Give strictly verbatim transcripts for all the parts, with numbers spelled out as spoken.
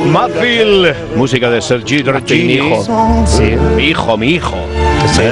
Mudville, música de Sergi Regini. Mi hijo. Sí. Mi hijo, mi hijo. Sí.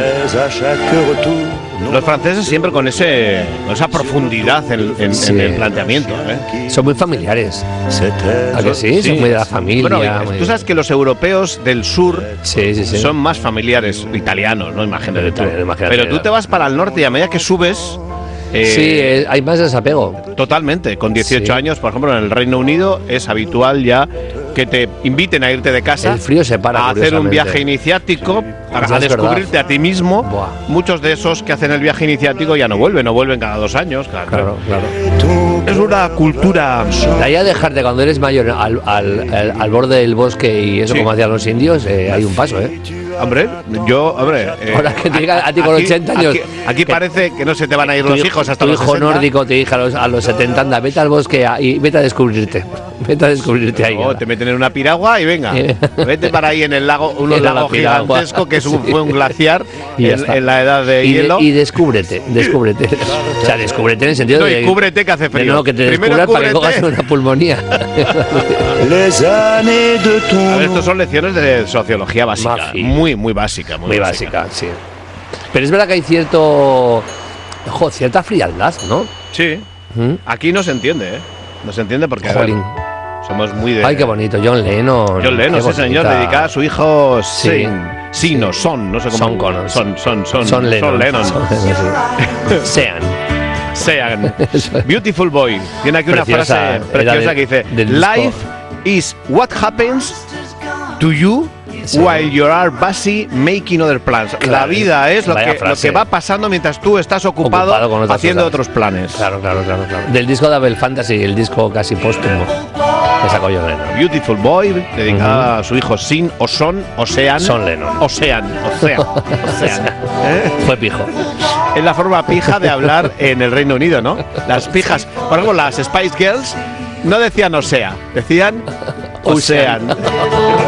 Los franceses siempre con ese con esa profundidad en, en, sí. en el planteamiento, ¿eh? Son muy familiares. ¿A que sí? sí? Son muy de la familia. Bueno, muy... tú sabes que los europeos del sur sí, sí, sí. son más familiares, italianos, ¿no? Imagínate tú. Imagínate, Pero tú te vas para el norte y a medida que subes... Eh, sí, eh, hay más desapego. Totalmente. Con dieciocho sí. años, por ejemplo, en el Reino Unido es habitual ya que te inviten a irte de casa. El frío se para, a hacer un viaje iniciático, a, a descubrirte verdad. a ti mismo. Buah. Muchos de esos que hacen el viaje iniciático ya no vuelven, no vuelven cada dos años. Claro, claro. claro. Es una cultura. De ahí a dejarte cuando eres mayor al, al, al, al borde del bosque y eso, sí. como hacían los indios, eh, hay un paso, ¿eh? Hombre, yo, hombre. Eh, Ahora que te diga a ti con aquí, ochenta años. Aquí, aquí que parece que no se te van a ir los hijo, hijos hasta tu los hijo sesenta. Nórdico te dije a los, a los setenta, anda, vete al bosque a, y vete a descubrirte. Vete a descubrirte ahí. Oh, te meten en una piragua y venga. vete para ahí en el lago, un lago gigantesco que es un, fue un glaciar en, en la edad de y hielo. De, y descúbrete, descúbrete. O sea, descúbrete en el sentido no, de. Y cúbrete que hace frío. De no, que te Primero descubras para que cojas una pulmonía. A ver, estos son lecciones de sociología básica. Magi. Muy, muy básica. Muy, muy básica. básica, sí. Pero es verdad que hay cierto. Ojo, cierta frialdad, ¿no? Sí. ¿Mm? Aquí no se entiende, ¿eh? No se entiende porque. Jolín. Somos muy de. Ay, qué bonito, John Lennon. John Lennon, sí, señor, dedicada a su hijo sí. Sean. Sí, no, Son, no sé cómo. Son Connor. Son, son, son. Son Lennon. Son Lennon. Son Lennon sí. Sean. Sean. Beautiful Boy. Tiene aquí preciosa, una frase preciosa de, que dice: Life is what happens to you sí. while you are busy making other plans. Claro, la vida es lo que, lo que va pasando mientras tú estás ocupado, ocupado haciendo cosas. Otros planes. Claro, claro, claro, claro. Del disco de Abel Fantasy, el disco casi póstumo que sacó John Lennon. Beautiful Boy, dedicada uh-huh. a su hijo Sin o Son, o Sean. Son Lennon. Ocean, Ocean, Ocean. ¿Eh? Fue pijo. Es la forma pija de hablar en el Reino Unido, ¿no? Las pijas, por ejemplo, las Spice Girls no decían Osea, decían Ocean.